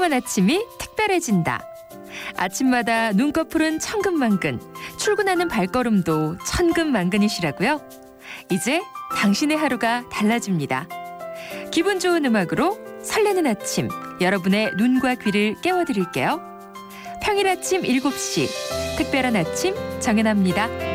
깜깜한 아침이 특별해진다. 아침마다 눈꺼풀은 천근만근, 출근하는 발걸음도 천근만근이시라고요? 이제 당신의 하루가 달라집니다. 기분 좋은 음악으로 설레는 아침, 여러분의 눈과 귀를 깨워드릴게요. 평일 아침 7시, 특별한 아침 정연아입니다.